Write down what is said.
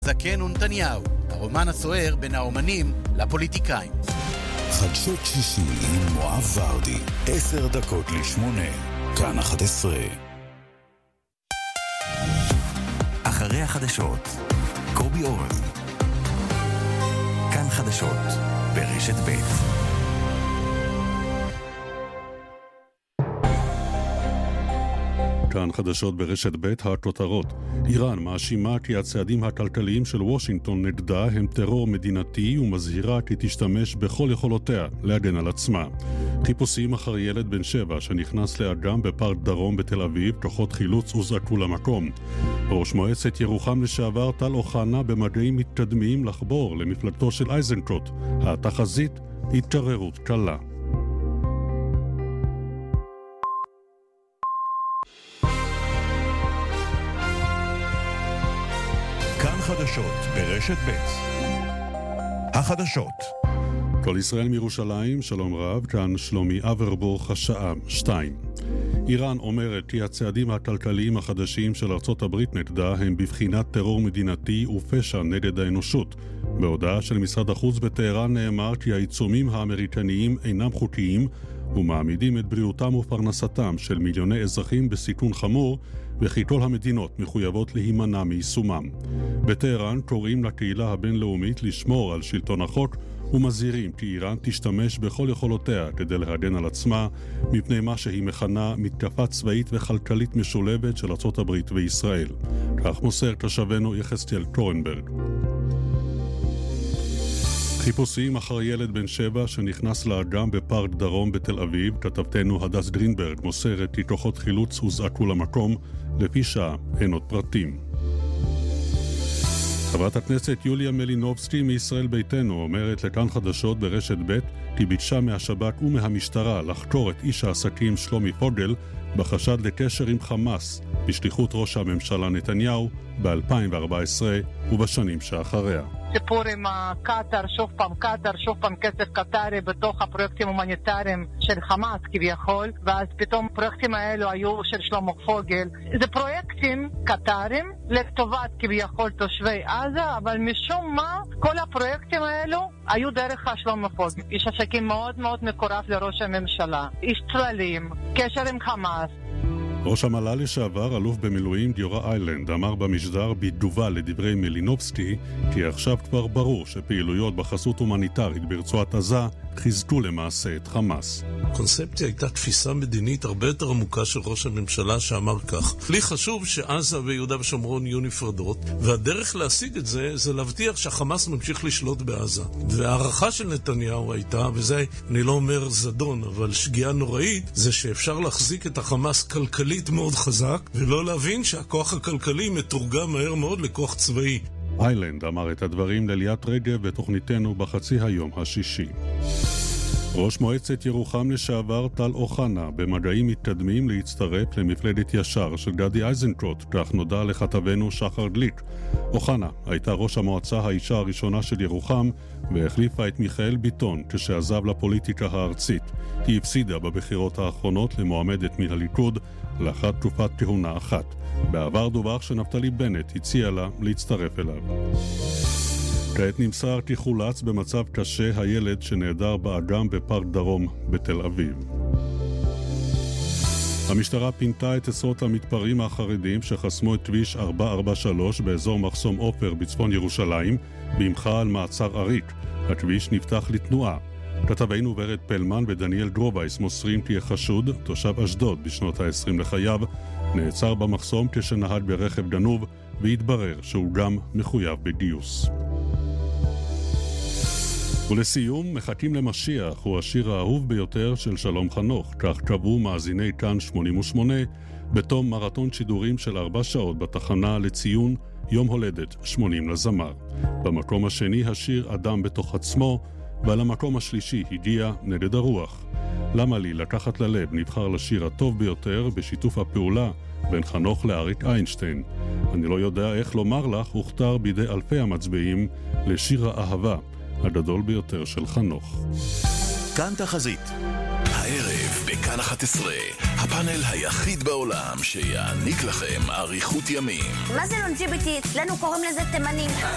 הזקן ונתניהו, הרומן הסוער בין האומנים לפוליטיקאים. חדשות שישי עם מואב ורדי, 7:50, כאן 11. אחרי החדשות, קובי אורן. כאן חדשות, ברשת ב'. כאן חדשות ברשת ב' הכותרות. איראן מאשימה כי הצעדים הכלכליים של וושינגטון נגדה הם טרור מדינתי ומזהירה כי תשתמש בכל יכולותיה להגן על עצמה. חיפושים אחר ילד בן 7 שנכנס לאגם בפארק דרום בתל אביב, כוחות חילוץ הוזעקו למקום. ראש מועצת ירוחם לשעבר טל אוחנה במגעים מתקדמים לחבור למפלגתו של איזנקוט. התחזית התקררות קלה. חדשות ברשת ב'. החדשות. כל ישראל מירושלים, שלום רב, כאן שלומי אברבוך, השעה 2. איראן אומרת כי הצעדים הכלכליים החדשים של ארצות הברית נגדה הם בבחינת טרור מדינתי ופשע נגד האנושות. בהודעה של משרד החוץ בטהרן נאמר כי העיצומים האמריקניים אינם חוקיים ומעמידים את בריאותם ופרנסתם של מיליוני אזרחים בסיכון חמור, וכי כל המדינות מחויבות להימנע מיישומם. בטהרן קוראים לקהילה הבינלאומית לשמור על שלטון החוק ומזהירים כי איראן תשתמש בכל יכולותיה כדי להגן על עצמה מפני מה שהיא מכנה מתקפה צבאית וכלכלית משולבת של ארצות הברית וישראל. כך מוסר תושבנו יחזקאל קורנברג. חיפושים אחר ילד בן 7 שנכנס לאגם בפארק דרום בתל אביב. כתבתנו הדס גרינברג מוסרת כי כוחות חילוץ הוזעקו למקום. לפי שעה אין עוד פרטים. חברת הכנסת יוליה מלינובסקי מישראל ביתנו אומרת לכאן חדשות ברשת ב' כי ביקשה מהשב"כ ומהמשטרה לחקור את איש העסקים שלומי פוגל בחשד לקשר עם חמאס בשליחות ראש הממשלה נתניהו ב-2014 ובשנים שאחריה. סיפור עם קטר, שוב פעם כסף קטרי בתוך הפרויקטים הומניטריים של חמאס כביכול, ואז פתאום הפרויקטים האלו היו של שלמה פוגל. זה פרויקטים קטרים לטובת כביכול תושבי עזה, אבל משום מה כל הפרויקטים האלו היו דרך שלמה פוגל. איש עסקים מאוד מאוד מקורב לראש הממשלה, איש צללים, קשר עם חמאס. ראש המל"ל לשעבר, אלוף במילואים גיורא איילנד, אמר במשדר בתגובה לדברי מלינובסקי כי עכשיו כבר ברור שפעילויות בחסות הומניטרית ברצועת עזה חיזקו למעשה את חמאס. הקונספציה הייתה תפיסה מדינית הרבה יותר עמוקה של ראש הממשלה שאמר כך: לי חשוב שעזה ויהודה ושומרון יהיו נפרדות, והדרך להשיג את זה זה להבטיח שהחמאס ממשיך לשלוט בעזה. והערכה של נתניהו הייתה, וזה אני לא אומר זדון אבל שגיאה נוראית, זה שאפשר להחזיק את החמאס כלכלית מאוד חזק ולא להבין שהכוח הכלכלי מתורגם מהר מאוד לכוח צבאי. איילנד אמר את הדברים לליאת רגב בתוכניתנו בחצי היום השישי. ראש מועצת ירוחם לשעבר טל אוחנה במגעים מתקדמים להצטרף למפלגת ישר של גדי איזנקוט, כך נודע לכתבנו שחר גליק. אוחנה הייתה ראש המועצה האישה הראשונה של ירוחם והחליפה את מיכאל ביטון כשעזב לפוליטיקה הארצית. היא הפסידה בבחירות האחרונות למועמדת מן הליכוד לאחר תקופת כהונה אחת. בעבר דווח שנפתלי בנט הציע לה להצטרף אליו. כעת נמסר כי חולץ במצב קשה הילד שנעדר באגם בפארק דרום בתל אביב. המשטרה פינתה את עשרות המתפרעים החרדים שחסמו את כביש 443 באזור מחסום עופר בצפון ירושלים במחאה על מעצר עריק. הכביש נפתח לתנועה. כתבינו ורד פלמן ודניאל גרובייס מוסרים כי החשוד, תושב אשדוד בשנות ה-20 לחייו, נעצר במחסום כשנהג ברכב גנוב והתברר שהוא גם מחויב בגיוס. ולסיום, מחכים למשיח הוא השיר האהוב ביותר של שלום חנוך, כך קבעו מאזיני כאן 88 בתום מרתון שידורים של 4 שעות בתחנה לציון יום הולדת 80 לזמר. במקום השני השיר אדם בתוך עצמו, ועל המקום השלישי הגיע נגד הרוח. למה לי לקחת ללב נבחר לשיר הטוב ביותר בשיתוף הפעולה בין חנוך לאריק איינשטיין. אני לא יודע איך לומר לך, הוכתר בידי אלפי המצביעים לשיר האהבה הגדול ביותר של חנוך. כאן תחזית. הערב בכאן 11, הפאנל היחיד בעולם שיעניק לכם אריכות ימים. מה זה לונג'יביטי? אצלנו קוראים לזה תימנים.